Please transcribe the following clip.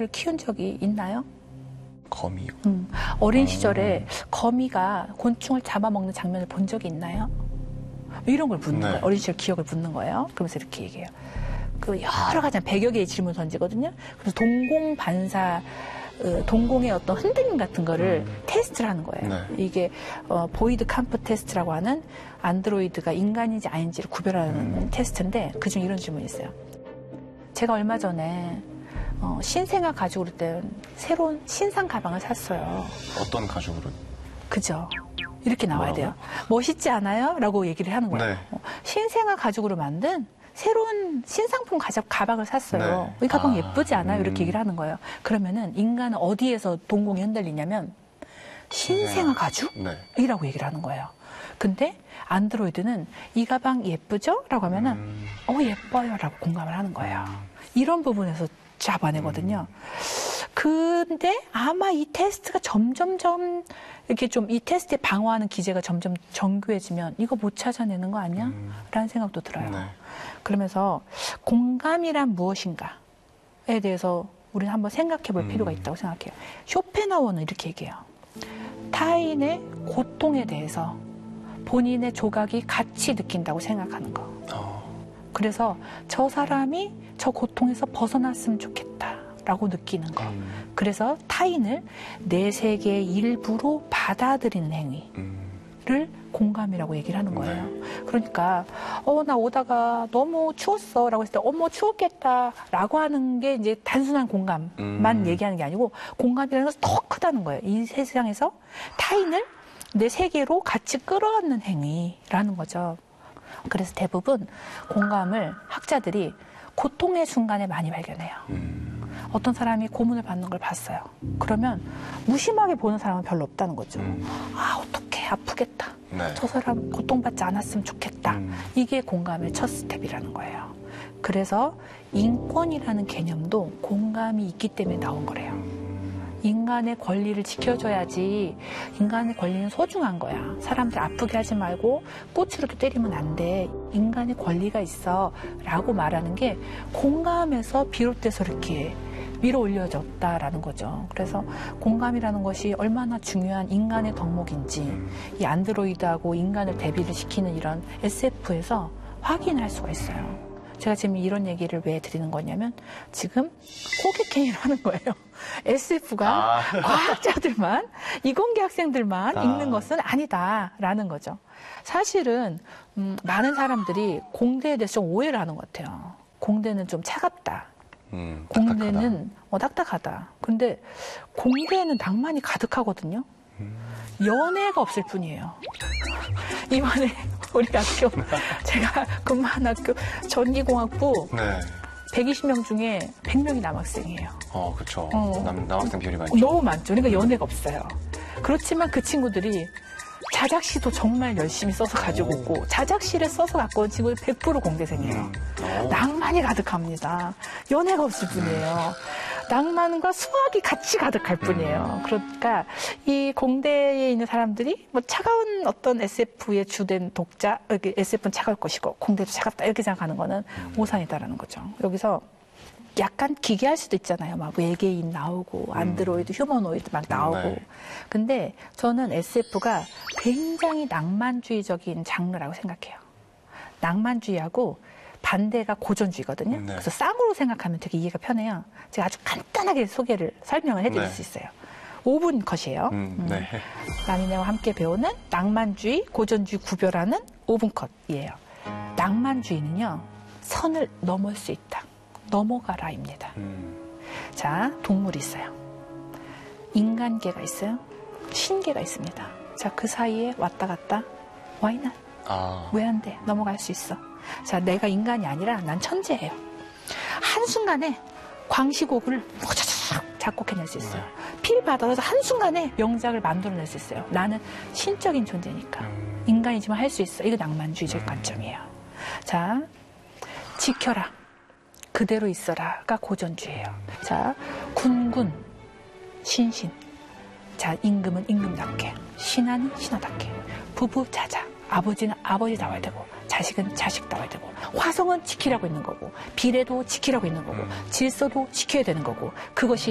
거미를 키운 적이 있나요? 거미요? 어린 시절에 거미가 곤충을 잡아먹는 장면을 본 적이 있나요? 이런 걸 묻는 거예요. 어린 시절 기억을 묻는 거예요. 그러면서 이렇게 얘기해요. 그 여러 가지 100여 개의 질문 던지거든요. 그래서 동공 반사, 동공의 어떤 흔들림 같은 거를 테스트를 하는 거예요. 이게 보이드 캄프 테스트라고 하는 안드로이드가 인간인지 아닌지를 구별하는 테스트인데 그중 이런 질문이 있어요. 제가 얼마 전에 신생아 가죽으로 된 새로운 신상 가방을 샀어요. 어떤 가죽으로? 그죠. 이렇게 나와야 돼요. 멋있지 않아요? 라고 얘기를 하는 거예요. 신생아 가죽으로 만든 새로운 신상품 가방을 샀어요. 이 가방 예쁘지 않아요? 이렇게 얘기를 하는 거예요. 그러면은 인간은 어디에서 동공이 흔들리냐면 신생아 가죽이라고 얘기를 하는 거예요. 근데 안드로이드는 이 가방 예쁘죠? 라고 하면은 예뻐요 라고 공감을 하는 거예요. 이런 부분에서 잡아내거든요. 근데 아마 이 테스트가 점점점 이렇게 좀 이 테스트에 방어하는 기제가 점점 정교해지면 이거 못 찾아내는 거 아니야? 라는 생각도 들어요. 그러면서 공감이란 무엇인가에 대해서 우리는 한번 생각해 볼 필요가 있다고 생각해요. 쇼펜하우어는 이렇게 얘기해요. 타인의 고통에 대해서 본인의 조각이 같이 느낀다고 생각하는 거. 그래서 저 사람이 저 고통에서 벗어났으면 좋겠다라고 느끼는 거. 그래서 타인을 내 세계의 일부로 받아들이는 행위를 공감이라고 얘기를 하는 거예요. 그러니까 나 오다가 너무 추웠어 라고 했을 때 어머 추웠겠다 라고 하는 게 이제 단순한 공감만 얘기하는 게 아니고 공감이라는 것은 더 크다는 거예요. 이 세상에서 타인을 내 세계로 같이 끌어안는 행위라는 거죠. 그래서 대부분 공감을 학자들이 고통의 순간에 많이 발견해요. 어떤 사람이 고문을 받는 걸 봤어요. 그러면 무심하게 보는 사람은 별로 없다는 거죠. 어떡해 아프겠다. 저 사람 고통받지 않았으면 좋겠다. 이게 공감의 첫 스텝이라는 거예요. 그래서 인권이라는 개념도 공감이 있기 때문에 나온 거래요. 인간의 권리를 지켜줘야지. 인간의 권리는 소중한 거야. 사람들 아프게 하지 말고 꼬치로도 때리면 안 돼. 인간의 권리가 있어 라고 말하는 게 공감에서 비롯돼서 이렇게 위로 올려졌다라는 거죠. 그래서 공감이라는 것이 얼마나 중요한 인간의 덕목인지 이 안드로이드하고 인간을 대비를 시키는 이런 SF에서 확인할 수가 있어요. 제가 지금 이런 얘기를 왜 드리는 거냐면 지금 호객행위를 하는 거예요. SF가 과학자들만, 이공계 학생들만 읽는 것은 아니다라는 거죠. 사실은 많은 사람들이 공대에 대해서 좀 오해를 하는 것 같아요. 공대는 좀 차갑다. 공대는 딱딱하다. 근데 공대에는 낭만이 가득하거든요. 연애가 없을 뿐이에요. 이번에 우리 학교, 제가 근무한 학교 전기공학부 120명 중에 100명이 남학생이에요. 그렇죠. 남학생 비율이 많죠. 너무 많죠. 그러니까 연애가 없어요. 그렇지만 그 친구들이 자작시도 정말 열심히 써서 가지고 오고 자작시를 써서 갖고 온 친구들 100% 공대생이에요. 낭만이 가득합니다. 연애가 없을 뿐이에요. 낭만과 수학이 같이 가득할 뿐이에요. 그러니까 이 공대에 있는 사람들이 뭐 차가운 어떤 SF의 주된 독자, SF는 차가울 것이고 공대도 차갑다 이렇게 생각하는 거는 오산이다라는 거죠. 여기서 약간 기괴할 수도 있잖아요. 막 외계인 나오고 안드로이드, 휴머노이드 막 나오고. 근데 저는 SF가 굉장히 낭만주의적인 장르라고 생각해요. 낭만주의하고 반대가 고전주의거든요. 그래서 쌍으로 생각하면 되게 이해가 편해요. 제가 아주 간단하게 설명을 해드릴 수 있어요. 5분 컷이에요. 라니네와 함께 배우는 낭만주의, 고전주의 구별하는 5분 컷이에요. 낭만주의는요, 선을 넘을 수 있다. 넘어가라입니다. 자, 동물이 있어요. 인간계가 있어요. 신계가 있습니다. 자, 그 사이에 왔다 갔다. Why not? 왜 안 돼? 넘어갈 수 있어. 자, 내가 인간이 아니라 난 천재예요. 한순간에 광시곡을 작곡해낼 수 있어요. 필 받아서 한순간에 명작을 만들어낼 수 있어요. 나는 신적인 존재니까. 인간이지만 할 수 있어. 이거 낭만주의적 관점이에요. 자, 지켜라. 그대로 있어라가 고전주의예요. 자, 군군, 신신. 자, 임금은 임금답게, 신하는 신하답게, 부부 자자, 아버지는 아버지다워야 되고, 자식은 자식다워야 되고, 화성은 지키라고 있는 거고, 비례도 지키라고 있는 거고, 질서도 지켜야 되는 거고, 그것이